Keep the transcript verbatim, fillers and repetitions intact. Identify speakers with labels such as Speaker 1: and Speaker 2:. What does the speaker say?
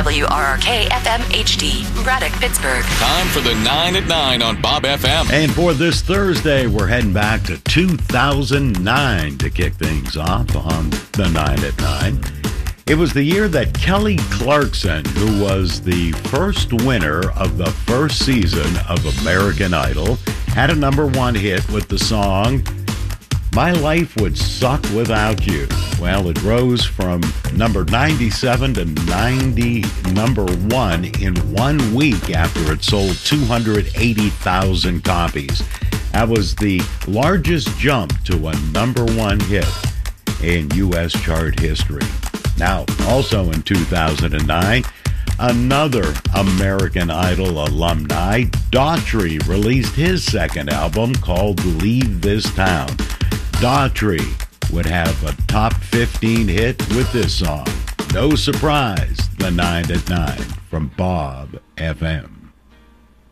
Speaker 1: W R R K F M H D, Braddock, Pittsburgh.
Speaker 2: Time for the nine at nine on Bob F M.
Speaker 3: And for this Thursday, we're heading back to two thousand nine to kick things off on the nine at nine. It was the year that Kelly Clarkson, who was the first winner of the first season of American Idol, had a number one hit with the song My Life Would Suck Without You. Well, it rose from number ninety-seven to ninety, number one in one week after it sold two hundred eighty thousand copies. That was the largest jump to a number one hit in U S chart history. Now, also in two thousand nine, another American Idol alumni, Daughtry, released his second album called Leave This Town. Daughtry would have a top fifteen hit with this song. No surprise, the nine at nine from Bob F M.